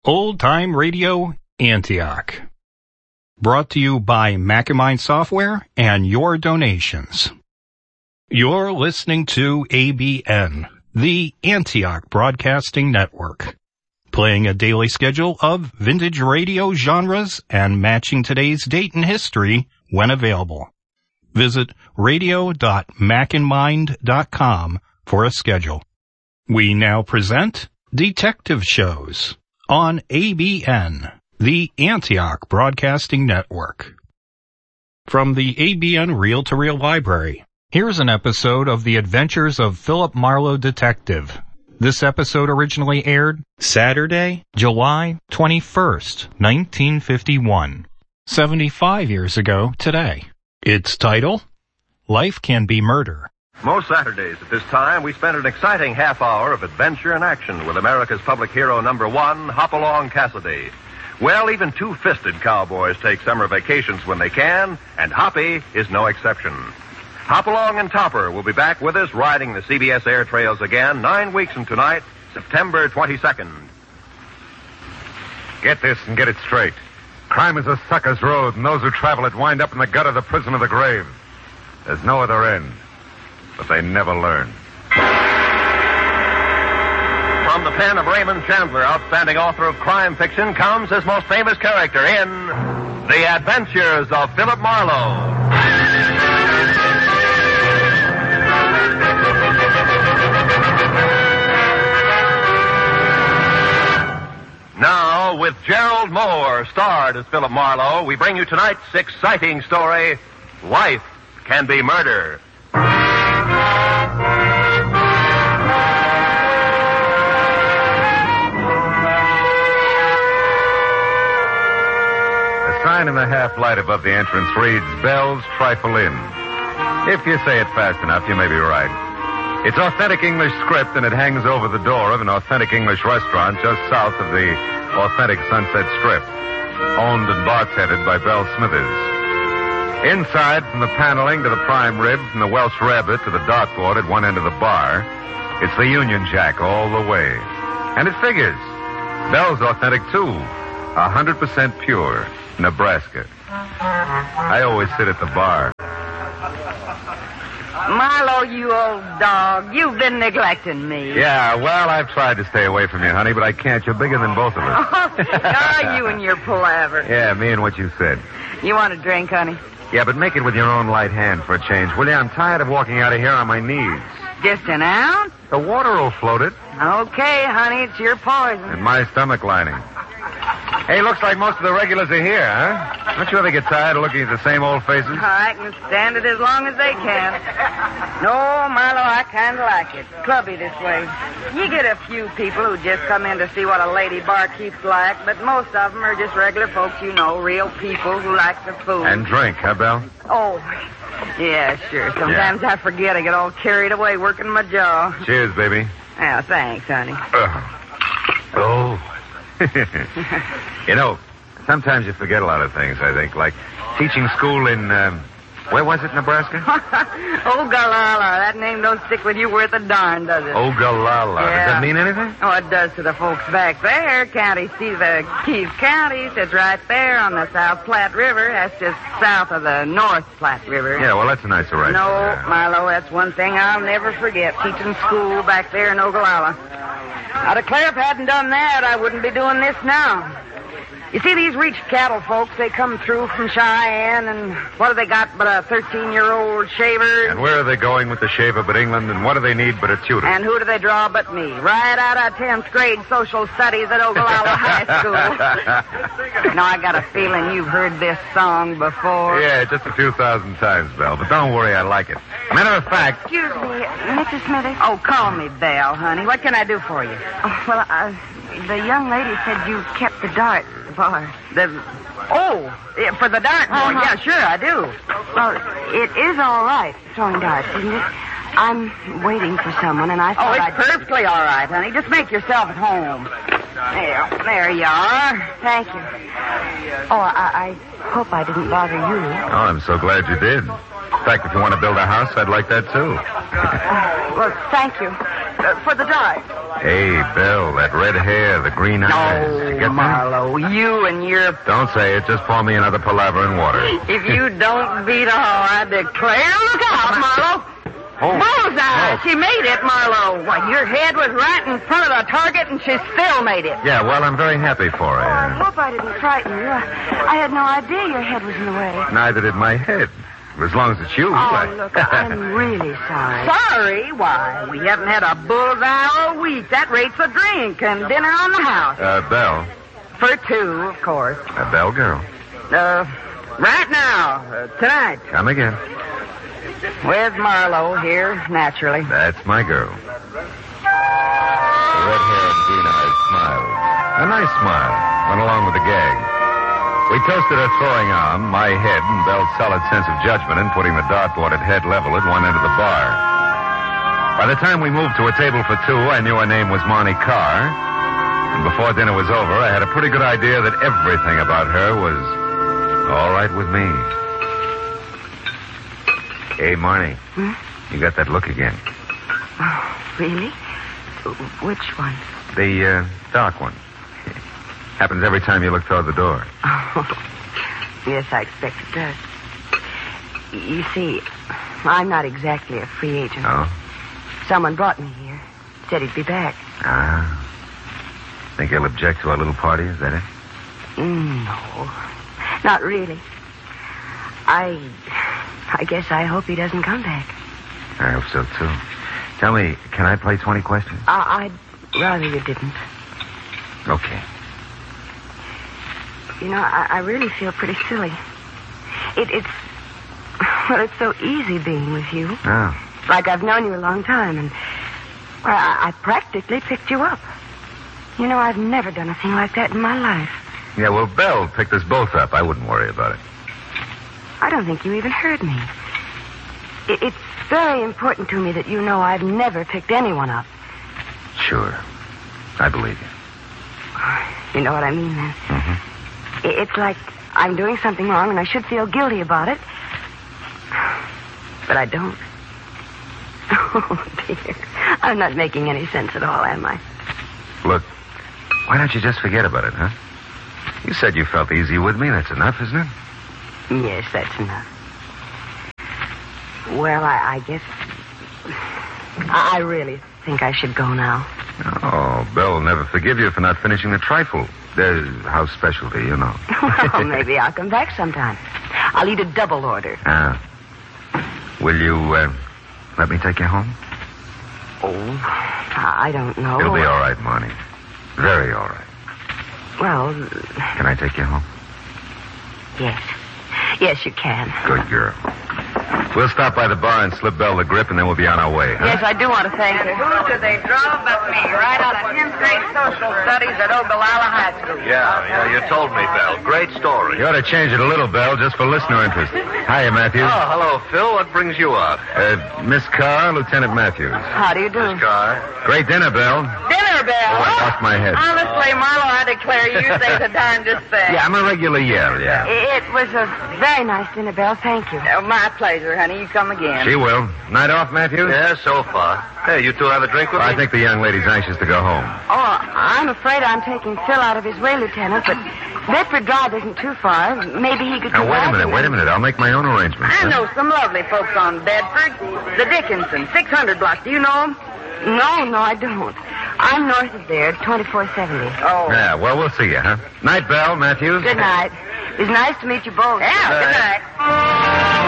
Old Time Radio Antioch. Brought to you by Macamine Software and your donations. You're listening to ABN, the Antioch Broadcasting Network, playing a daily schedule of vintage radio genres and matching today's date in history when available. Visit radio.macandmind.com for a schedule. We now present Detective Shows on ABN, the Antioch Broadcasting Network. From the ABN Reel-to-Reel Library, here's an episode of The Adventures of Philip Marlowe Detective. This episode originally aired Saturday, July 21st, 1951, 75 years ago today. Its title, Life Can Be Murder. Most Saturdays at this time, we spend an exciting half hour of adventure and action with America's public hero number one, Hopalong Cassidy. Well, even two-fisted cowboys take summer vacations when they can, and Hoppy is no exception. Hopalong and Topper will be back with us riding the CBS air trails again 9 weeks from tonight, September 22nd. Get this and get it straight. Crime is a sucker's road, and those who travel it wind up in the gut of the prison of the grave. There's no other end, but they never learn. From the pen of Raymond Chandler, outstanding author of crime fiction, comes his most famous character in The Adventures of Philip Marlowe. Now, with Gerald Moore, starred as Philip Marlowe, we bring you tonight's exciting story, Life Can Be Murder. The sign in the half-light above the entrance reads, Bells Trifle Inn. If you say it fast enough, you may be right. It's authentic English script, and it hangs over the door of an authentic English restaurant just south of the authentic Sunset Strip, owned and bartended by Belle Smithers. Inside, from the paneling to the prime rib, from the Welsh rabbit to the dartboard at one end of the bar, it's the Union Jack all the way. And it figures. Belle's authentic, too. 100% pure, Nebraska. I always sit at the bar. Marlowe, you old dog, you've been neglecting me. Yeah, well, I've tried to stay away from you, honey, but I can't. You're bigger than both of us. Oh, you and your palaver. Yeah, me and what you said. You want a drink, honey? Yeah, but make it with your own light hand for a change, will you? I'm tired of walking out of here on my knees. Just an ounce? The water will float it. Okay, honey, it's your poison. And my stomach lining. Hey, looks like most of the regulars are here, huh? Don't you ever get tired of looking at the same old faces? I can stand it as long as they can. No, Marlowe, I kind of like it. Clubby this way. You get a few people who just come in to see what a lady barkeep's like, but most of them are just regular folks, you know, real people who like the food. And drink, huh, Belle? Oh, yeah, sure. Sometimes I forget. I get all carried away working my jaw. Cheers, baby. Yeah, thanks, honey. Oh. You know, sometimes you forget a lot of things, I think, like teaching school in, where was it, Nebraska? Ogallala. That name don't stick with you worth a darn, does it? Ogallala. Yeah. Does that mean anything? Oh, it does to the folks back there. County seat of Keith County sits right there on the South Platte River. That's just south of the North Platte River. Yeah, well, that's a nice arrangement. No, Yeah. Marlowe, that's one thing I'll never forget, teaching school back there in Ogallala. I declare if I hadn't done that, I wouldn't be doing this now. You see, these rich cattle folks, they come through from Cheyenne, and what have they got but a 13-year-old shaver? And where are they going with the shaver but England, and what do they need but a tutor? And who do they draw but me? Right out of 10th grade social studies at Ogallala High School. Now, I got a feeling you've heard this song before. Yeah, just a few thousand times, Belle, but don't worry, I like it. Matter of fact... Excuse me, Mrs. Smithers? Oh, call me Belle, honey. What can I do for you? Oh, well, the young lady said you kept the dart at the bar. For the dart board? Yeah, sure, I do. Well, it is all right, throwing darts, isn't it? I'm waiting for someone, and I thought it's perfectly all right, honey. Just make yourself at home. There you are. Thank you. Oh, I hope I didn't bother you. Oh, I'm so glad you did. In fact, if you want to build a house, I'd like that, too. Well, thank you. For the dart. Hey, Bill, that red hair, the green eyes. Oh, You get that? Marlowe, you and your... Don't say it. Just pour me another palaver in water. If you don't beat all, I declare, look out, Marlowe. Oh. Bullseye! She made it, Marlowe. Why, your head was right in front of the target, and she still made it. Yeah, well, I'm very happy for Oh, I her. hope I didn't frighten you. I had no idea your head was in the way. Neither did my head. As long as it's you. Oh, look, I'm really sorry. Sorry? Why, we haven't had a bullseye all week. That rates a drink and dinner on the house. Belle. For two, of course. A Belle girl. Right now, tonight. Come again. With Marlowe here, naturally. That's my girl. The red hair and green eyes smiled. A nice smile. Went along with the gag. We toasted her throwing arm, my head, and Belle's solid sense of judgment in putting the dartboard at head level at one end of the bar. By the time we moved to a table for two, I knew her name was Marnie Carr. And before dinner was over, I had a pretty good idea that everything about her was all right with me. Hey, Marnie. You got that look again. Oh, really? Which one? The dark one. Happens every time you look toward the door. Oh, yes, I expect it does. You see, I'm not exactly a free agent. Oh? Someone brought me here. Said he'd be back. Ah. Think he'll object to our little party, is that it? No, not really. I guess I hope he doesn't come back. I hope so, too. Tell me, can I play 20 questions? I'd rather you didn't. Okay. You know, I really feel pretty silly. It's so easy being with you. Oh. Like I've known you a long time, and I practically picked you up. You know, I've never done a thing like that in my life. Yeah, well, Belle picked us both up. I wouldn't worry about it. I don't think you even heard me. It's very important to me that you know I've never picked anyone up. Sure. I believe you. You know what I mean, then? Mm-hmm. It's like I'm doing something wrong and I should feel guilty about it. But I don't. Oh, dear. I'm not making any sense at all, am I? Look, why don't you just forget about it, huh? You said you felt easy with me. That's enough, isn't it? Yes, that's enough. Well, I guess... I really think I should go now. Oh, Belle will never forgive you for not finishing the trifle. There's house specialty, you know. Well, maybe I'll come back sometime. I'll eat a double order. Ah. Will you, let me take you home? Oh, I don't know. It'll be all right, Marnie. Very all right. Well... Can I take you home? Yes. Yes, you can. Good girl. We'll stop by the bar and slip Belle the grip, and then we'll be on our way, huh? Yes, I do want to thank you. Who could they draw but me, right out of 10th grade social studies at Ogallala High School? Yeah, you told me, Belle. Great story. You ought to change it a little, Belle, just for listener interest. Hiya, Matthews. Oh, hello, Phil. What brings you out? Miss Carr, Lieutenant Matthews. How do you do? Miss Carr. Great dinner, Belle. Dinner bell. Oh, I lost my head. Honestly, Marlowe, I declare you say the darndest thing. Yeah, I'm a regular yell, yeah. It was a very nice dinner, Belle. Thank you. Oh, my pleasure, honey. You come again. She will. Night off, Matthews? Yeah, so far. Hey, you two have a drink with me? I think the young lady's anxious to go home. Oh, I'm afraid I'm taking Phil out of his way, Lieutenant, but Bedford Drive isn't too far. Maybe he could Now, come wait a back minute, and- wait a minute. I'll make my own arrangements. I know some lovely folks on Bedford. The Dickinson, 600 block. Do you know them? No, I don't. I'm north of there, 2470. Oh. Yeah, well, we'll see you, huh? Night, Belle, Matthews. Good night. It was nice to meet you both. Yeah, good night.